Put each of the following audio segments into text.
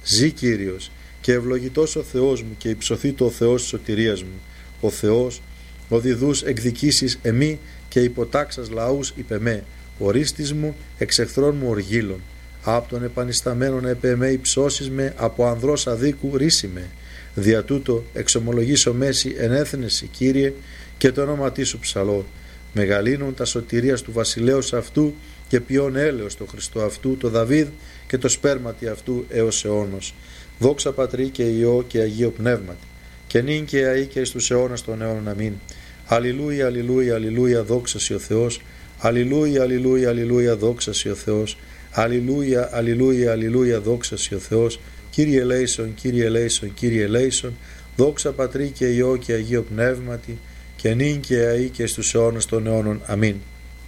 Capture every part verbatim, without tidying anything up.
Ζει Κύριος, και ευλογητός ο Θεός μου, και υψωθήτω ο Θεός της σωτηρίας μου. Ο Θεός, ο διδούς εκδικήσεις εμεί, και υποτάξας λαούς υπ' εμέ. Ορίστης μου, εξ εχθρών μου οργύλων. Απ' των επανισταμένων επ' εμέ υψώσεις με, από ανδρός αδίκου ρίση με. Δια τούτο εξομολογήσω μέση εν έθνεση, Κύριε, και το όνοματί σου ψαλώ. Μεγαλύνουν τα σωτηρίας του βασιλέως αυτού, και ποιόν έλεος το Χριστό αυτού, το Δαβίδ, και το σπέρματι αυτού έως αιώνος. Δόξα Πατρί και Υιό και Αγίο Πνεύματι, και νυν και αεί και εις τους αιώνας των αιώνων. Αμήν. Αλληλούια, αλληλούια, αλληλούια, δόξα σοι ο Θεός. Αλληλούια, αλληλούια, αλληλούια, δόξα σοι ο Θεός. Αλληλούια, αλληλούια, αλληλούια, δόξα σοι ο Θεός. Κύριε ελέησον, Κύριε ελέησον, Κύριε ελέησον. Δόξα Πατρί και Υιό και Αγίο Πνεύματι, και νυν και αεί και στους αιώνας των αιώνων. Αμήν.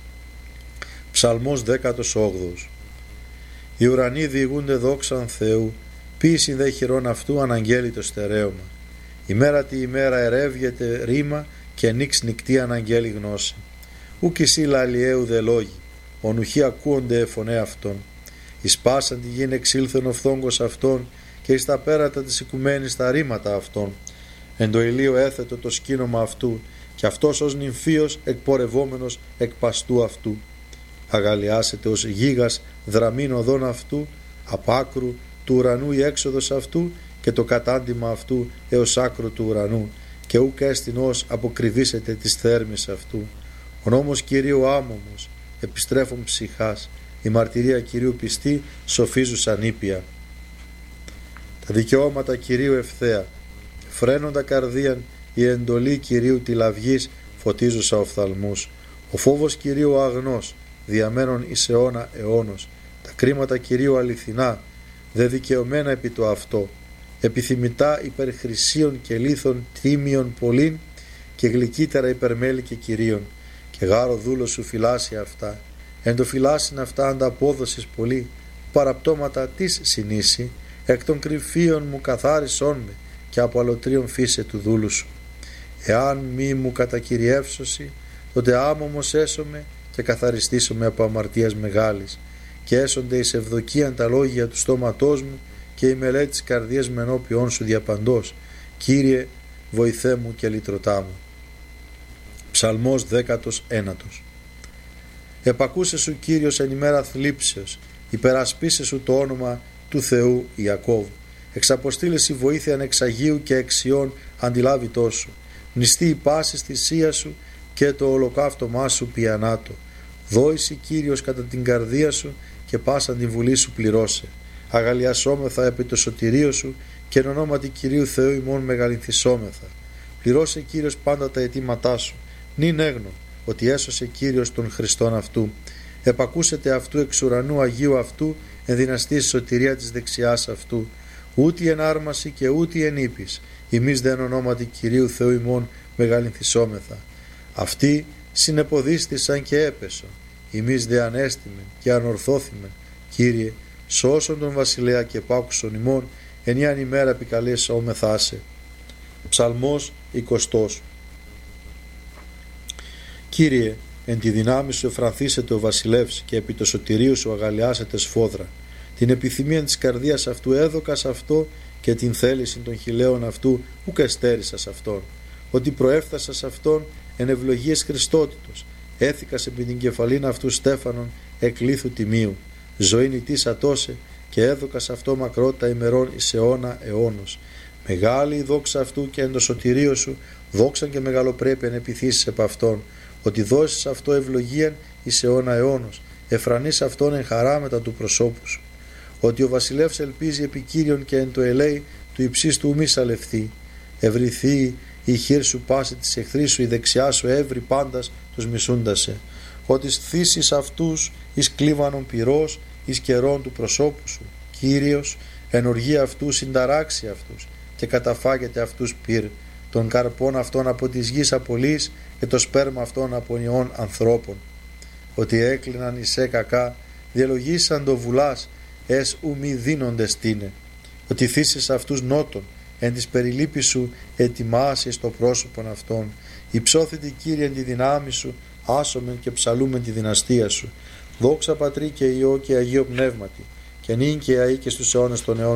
Ψαλμός δέκατος όγδοος. Οι ουρανοί διηγούνται δόξαν Θεού, ποίησιν δε χειρών αυτού αναγγέλει το στερέωμα. Ημέρα τη ημέρα ερεύγεται ρήμα, και νύξ νυκτή αναγγέλει γνώση. Ούκ εσύ λαλιαίου δε λόγοι, ονουχοί ακούονται φωνέ αυτών. Εις πάσαν τη γην εξήλθεν ο φθόγκος αυτών, και εις τα πέρατα της οικουμένης τα ρήματα αυτών. Εν το ηλίο έθετο το σκήνομα αυτού, και αυτός ως νυμφίος εκπορευόμενος εκ παστού αυτού. Αγαλιάσετε ως γίγας δραμήν οδόν αυτού, απ' άκρου του ουρανού η έξοδος αυτού, και το κατάντημα αυτού έως άκρου του ουρανού, και ούκ έστιν ως αποκριβήσετε τις θέρμης αυτού. Ο νόμος Κυρίου άμωμος, επιστρέφων ψυχάς, η μαρτυρία Κυρίου πιστή, σοφίζουσαν ήπια. Τα δικαιώματα Κυρίου ευθέα, φρένοντα καρδίαν, η εντολή Κυρίου τη λαυγής, φωτίζουσα οφθαλμούς. Ο φόβος Κυρίου αγνός, διαμένων εις αιώνα αιώνος. Τα κρίματα Κυρίου αληθινά, δε δικαιωμένα επί το αυτό. Επιθυμητά υπερ χρυσίων και λίθων τίμιων πολλήν, και γλυκύτερα υπερ μέλι και κυρίων. Και γάρο δούλος σου φυλάσσει αυτά. Εν το φυλάσσιν αυτά ανταπόδοσης πολύ, παραπτώματα της συνήσει, εκ των κρυφίων μου καθάρισόν με, και από αλωτρίων φύσε του δούλου σου. Εάν μη μου κατακυριεύσωση, τότε άμωμος έσωμαι, και καθαριστήσομαι από αμαρτίας μεγάλης, και έσονται εις ευδοκίαν τα λόγια του στόματός μου, και η μελέτη της καρδίας με ενώπιόν σου διαπαντός. Κύριε, βοηθέ μου και λυτρωτά μου. Ψαλμός δέκατος ένατος. Επακούσε σου Κύριος εν ημέρα θλίψεως, υπερασπίσε σου το όνομα του Θεού Ιακώβ. Εξαποστήλες η βοήθεια εξ Αγίου και εξιών αντιλάβει τόσο. Νηστεί η πάση θυσία σου, και το ολοκαύτωμά σου πιανάτο. Δόηση Κύριος κατά την καρδία σου, και πάσαν την βουλή σου πληρώσε. Αγαλιασόμεθα επί το σωτηρίο σου, και εν ονόματι Κυρίου Θεού ημών μεγαλυνθισόμεθα. Πληρώσε Κύριος πάντα τα αιτήματά σου. Νυν έγνω ότι έσωσε Κύριος τον Χριστόν αυτού. Επακούσετε αυτού εξ ουρανού Αγίου αυτού, ενδυναστή σωτηρία της δεξιάς αυτού. Ούτε εν άρμαση και ούτε εν ύπης, ημείς δε εν ονόματι Κυρίου Θεού ημών μεγαλυνθισόμεθα. Αυτοί συνεποδίστησαν και έπεσον, ημείς δε ανέστημεν και ανορθώθημεν. Κύριε, σώσον τον βασιλέα και πάκουσον ημών, ενίαν ημέρα επικαλέσόμεθά σε. Ψαλμός εικοστός. Κύριε, εν τη δυνάμει σου εφρανθήσετε ο βασιλεύς, και επί το σωτηρίου σου αγαλιάσετε σφόδρα. Την επιθυμία της καρδίας αυτού έδωκας αυτό, και την θέληση των χιλέων αυτού ουκ εστέρισας αυτόν. Ότι προέφθασα σε αυτόν εν ευλογίες Χριστότητος, έθηκας επί την κεφαλήν αυτού στέφανον εκλήθου τιμίου. Ζωήν ητής ατώσε, και έδωκας αυτό μακρότητα ημερών εις αιώνα αιώνος. Μεγάλη η δόξα αυτού, και εν το σωτηρίο σου δόξαν και μεγαλοπρέπειαν επιθύσεις επ' αυτόν. Ότι δώσεις αυτό ευλογίαν εις αιώνα αιώνος, εφρανείς αυτόν εν χαρά μετά του προσώπου σου. Ότι ο βασιλεύς ελπίζει επί Κύριον, και εν το ελέη του υψίστου μη σαλευθεί. Ευρυθεί η χείρ σου πάση της εχθρής σου, η δεξιά σου έβρι πάντας τους μισούντασε. Ότι θύσεις αυτούς εις κλίβανον πυρός, εις καιρών του προσώπου σου. Κύριος εν οργή αυτού συνταράξει αυτούς, και καταφάγεται αυτούς πυρ. Των καρπών αυτών από της γης απολύς, και το σπέρμα αυτών από ιών ανθρώπων. Ότι έκλειναν εις σε κακά, διαλογήσαν το βουλάς, εσ ου μη δίνονται στήνε. Ότι θύσεις αυτούς νότων, εν της περιλήπης σου ετοιμάσεις το πρόσωπον αυτών. Υψώθητη Κύριε εν τη δυνάμει σου, άσομεν και ψαλούμεν τη δυναστεία σου. Δόξα Πατρί και Υιό και Αγίο Πνεύματι, και νυν και αεί και στους αιώνας των αιώνων.